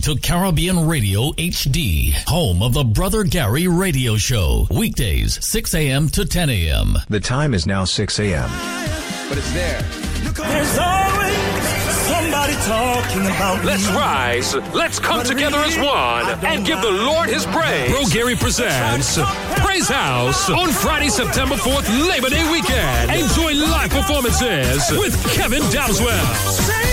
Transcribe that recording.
to Caribbean Radio HD, home of the Brother Gary Radio Show. Weekdays, 6 a.m. to 10 a.m. The time is now 6 a.m. But it's there. There's always somebody talking about Let's rise. Let's come together as one and give the Lord his praise. Bro Gary presents Praise House on Friday, September 4th, Labor Day weekend. Enjoy live performances with Kevin Dowswell.